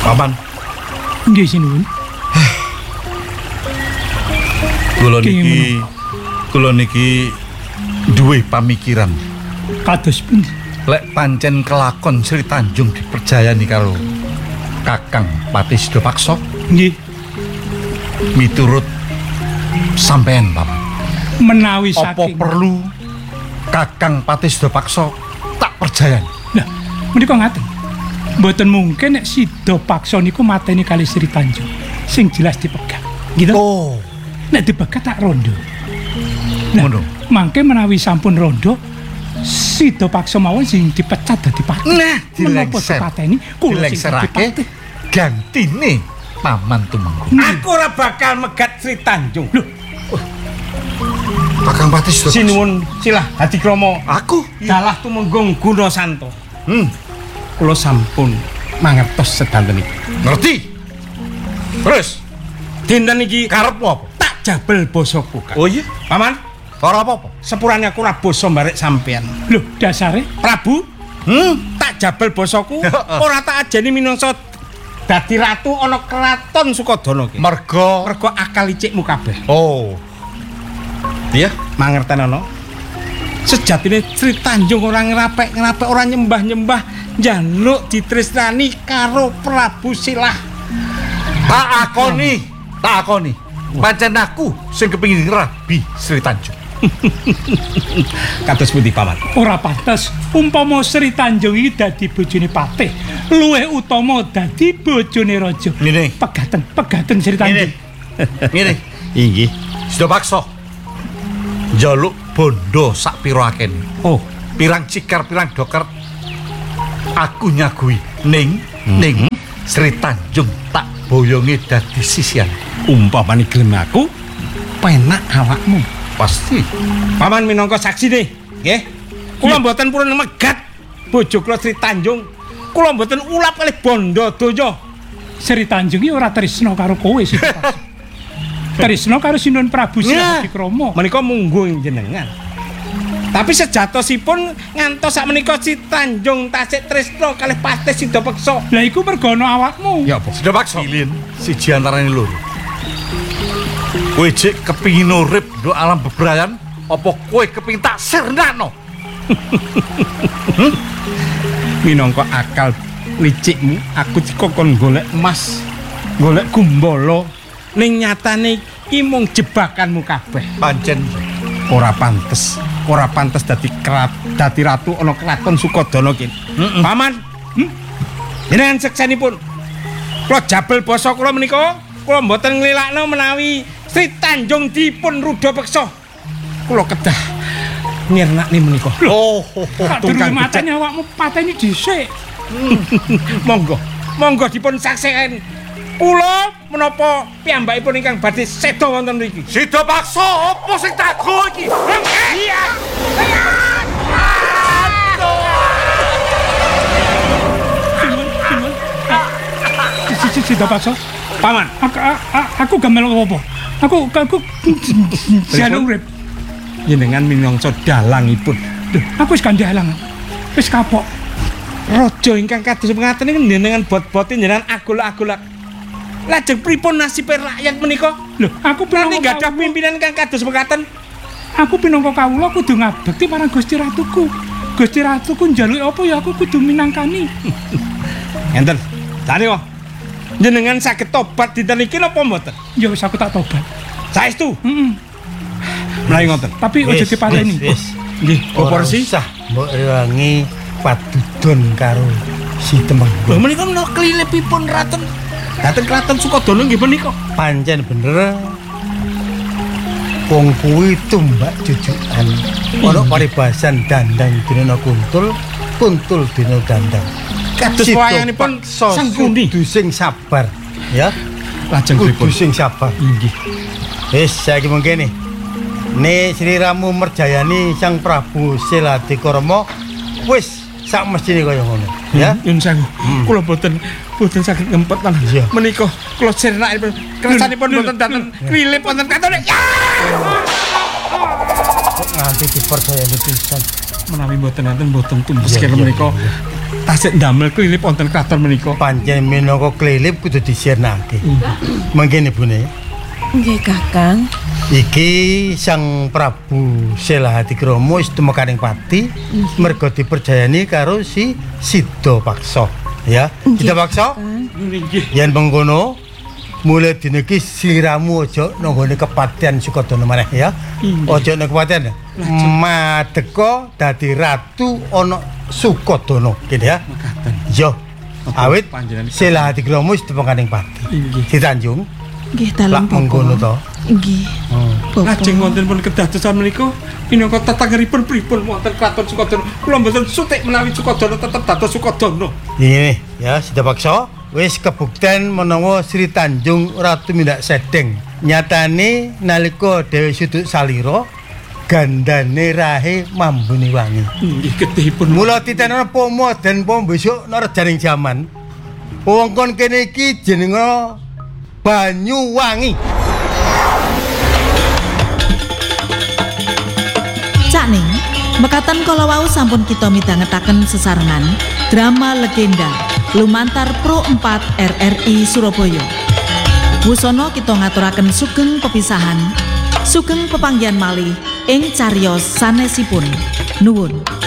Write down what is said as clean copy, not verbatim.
Paman. Nggih sinuwun. Kula niki duwe pamikiran. Kados pundi? Lek pancen kelakon Sri Tanjung dipercayani karo Kakang Patih Paksa. Nggih. Miturut sampean, Paman. Menawi Apa saking perlu Kakang Patih Paksa tak percayani? Lah, menika ngaten. Mboten mungkin nek Sida Paksa niku mateni kali Sri Tanjung. Sing jelas dipegat. Gitu. Oh, Nek dipegat tak rondo. Nah, ngono. mangke menawi sampun rondo Sida Paksa mawon sing dipecat dadi patih. Nah, menapa dilengser. dipateni kula sing dadi Dilengserake patih. gantine Paman Tumenggung. Aku ora bakal megat Sri Tanjung. Lho, Kakang Patih Paksa. Sinuwun silah hadi krama. Aku Dalah Tumenggung Guna Santo. Kula sampun mangertos sedanten iki. ngerti. Terus Dinten iki karepmu apa? tak jabel basaku, Kak. Oh iya, Paman, ora apa-apa. sepurane aku ora basa mbarek sampean. lho dasare Prabu, tak jabel basaku ora tak ajeni minangsa dadi ratu ana kraton Sukodana iki. Mergo Mergo akal licikmu kabeh. oh. Iya, Mangerten ana? Sejatine Sri Tanjung ora ngrapek ora nyembah-nyembah njaluk ditresnani karo Prabu Silah. tak akoni. Pancen aku sing kepengin ngerabi Sri Tanjung. Kados pundi Paman? ora pantes umpama Sri Tanjung iki dadi bojone patih, luwih utama dadi bojone raja. Ngene. Pegaten Sri Tanjung. Ngene. Inggih. Sida Paksa. Njaluk bondo sak pira akene. Oh, Pirang cikar, pirang doker. Aku nyagui ning Sri Tanjung tak boyonge dadi sisian. umpamane gelem aku penak awakmu. Pasti. Paman minangka saksine, nggih. Kula mboten purun megat bojo kula Sri Tanjung. Kula mboten ulap kalih bondo donya. Sri Tanjung iki ora tresna karo kowe sih. Tresna karo Sinuwun Prabu Silah Krama. Menika mungguh jenengan. Tapi sejatosipun ngantos sak menika Sri Tanjung tasik tresna kalih Patih Sida Paksa. Lah iku mergo ana awakmu. Ya apa? Sida Paksa. Silin siji antarane loro. Kowe jek kepingin urip nduk alam bebrayan apa kowe kepingin tak sirnakno? Minangka akal licikmu aku dikokon golek emas, golek gumbala. Ning nyatane iki mung jebakanmu kabeh. Pancen Ora pantes dadi ratu ana kraton Sukodana iki. Paman, jenengan seksanipun. Kula jabel basa kula menika, kula mboten nglilakno menawi Sri Tanjung dipun rudha peksa. Kula kedah nirnakne menika. oh, Tak durung mateni awakmu pateni dhisik. Monggo dipun saksikan. Kula menapa piyambakipun ingkang badhe seda wonten mriki. Sida Paksa apa sing tak go iki? Iya. Sida Paksa. Paman, Aku gak melok apa. Aku jaluk urip. jenengan minangka dalangipun. Duh, aku wis kandalang. Wis kapok. Raja ingkang kados mengaten niku jenengan bot-botin jenengan agul-agulak. Lajeng pripun nasib rakyat menika? Lho, aku Nanti pinangka gadah pimpinan kang kados mekaten. Aku pinangka kawula kudu ngabekti marang Gusti Ratuku. Gusti Ratuku njaluk apa ya aku kudu minangkani. Enten. Tani kok. Jenengan saged tobat dinten iki napa mboten? Ya wis aku tak tobat. Saestu. Heeh. Mlayu ngoten. Tapi aja dipateni. Nggih, proporsi. Sah mbok rewangi padudon karo si Lho Temenggung. menika menawa kelilipipun raten. Dateng kraton Sukodana nggih menika. Pancen bener. Wong kuwi tumbak jujukan. Ana paribasan dandang dina kuntul, kuntul dina dandang. Kados wayanipun Sang Kundi. Kudu sing sabar, ya. Lajeng Kudu pripun? sing sabar. Inggih. Wis saiki mengkene. Ne Sri Ramu merjayani Sang Prabu Siladikara wis sak mestine kaya ngono, ya. Nyun sewu. Kula boten saged ngempet lan Iya. menika kula sirnakipun kersanipun boten danten klilip wonten katone. Ya! kok nganti dipercayani pisan. Menawi mboten tumbas Iya, kene iya, menika. Tasik ndamel klilip wonten kraton menika. Pancen minangka klilip kudu disirnake. Mangkene Bune. Nggih Kakang. Iki Sang Prabu Selahati-Krama wis tumekaning pati merga dipercayani karo si Sida Paksa. Ya, Sida Paksa. Nggih. Yen mengkono mulai dina iki sliramu aja nanggone kepatihan Sukodana maneh ya. Aja nang kepatihan. Madeka dadi ratu ana Sukodana kene ya. Yo. Awit Selahati-Krama wis tumekaning pati. Ditanjung. Nggih Lah dalem mengkono to. Nggih. Lajeng wonten pun kedadosan menika minangka tetangeripun pripun wonten kraton Sukodana. Kula mboten sutik menawi Sukodana tetep dados Sukodana. Ini ya Sida Paksa wis kebukten menawa Sri Tanjung Ratu Mindak Sedeng. Nyatane nalika dhewe suduk salira gandane rahe mambune wangi. Nggih getihipun. Mula titenono pomo den pom besok nek rejaning jaman. Wewengkon kene iki jenenge Banyuwangi. Cakning, mekaten kala wau sampun kita midhangetaken sesarengan drama legenda lumantar Pro 4 RRI Surabaya. Wusana kita ngaturaken sugeng pepisahan, sugeng pepanggihan malih ing cariyos sanesipun. Nuwun.